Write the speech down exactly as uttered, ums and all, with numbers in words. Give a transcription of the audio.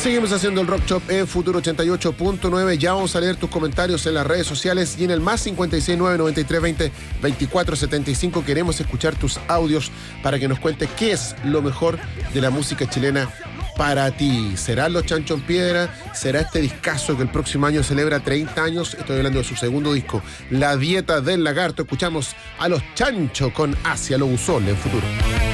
Seguimos haciendo el Rock Shop en Futuro ochenta y ocho punto nueve. Ya vamos a leer tus comentarios en las redes sociales y en el más cincuenta y seis, nueve noventa y tres, veinte, veinticuatro setenta y cinco. Queremos escuchar tus audios para que nos cuentes qué es lo mejor de la música chilena para ti. ¿Serán los Chancho en Piedra? ¿Será este discazo que el próximo año celebra treinta años? Estoy hablando de su segundo disco, La Dieta del Lagarto. Escuchamos a los Chancho con Hacia lo Usol en Futuro.